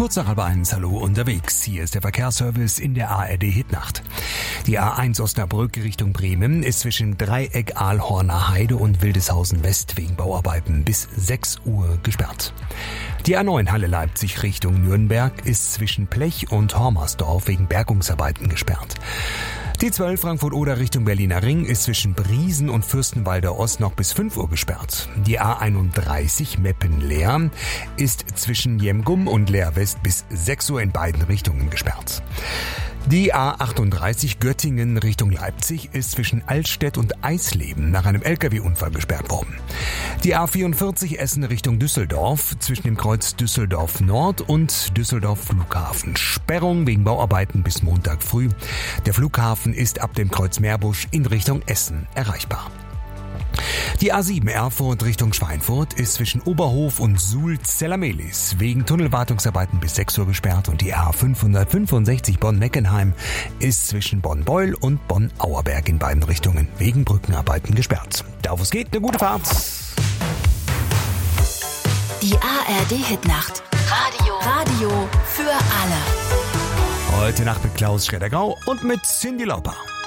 Kurz nach 1:30, hallo unterwegs. Hier ist der Verkehrsservice in der ARD Hitnacht. Die A1 Osnabrück Richtung Bremen ist zwischen Dreieck Aalhorner Heide und Wildeshausen West wegen Bauarbeiten bis 6 Uhr gesperrt. Die A9 Halle Leipzig Richtung Nürnberg ist zwischen Plech und Hormersdorf wegen Bergungsarbeiten gesperrt. Die 12 Frankfurt-Oder Richtung Berliner Ring ist zwischen Briesen und Fürstenwalder Ost noch bis 5 Uhr gesperrt. Die A31 Meppen-Leer ist zwischen Jemgum und Leer West bis 6 Uhr in beiden Richtungen gesperrt. Die A38 Göttingen Richtung Leipzig ist zwischen Altstedt und Eisleben nach einem LKW-Unfall gesperrt worden. Die A44 Essen Richtung Düsseldorf zwischen dem Kreuz Düsseldorf Nord und Düsseldorf Flughafen. Sperrung wegen Bauarbeiten bis Montag früh. Der Flughafen ist ab dem Kreuz Meerbusch in Richtung Essen erreichbar. Die A7 Erfurt Richtung Schweinfurt ist zwischen Oberhof und Suhl-Zellamelis wegen Tunnelwartungsarbeiten bis 6 Uhr gesperrt und die A565 Bonn-Meckenheim ist zwischen Bonn-Beul und Bonn-Auerberg in beiden Richtungen wegen Brückenarbeiten gesperrt. Da wo es geht, eine gute Fahrt. Die ARD Hitnacht. Radio für alle. Heute Nacht mit Klaus Schredder-Grau und mit Cyndi Lauper.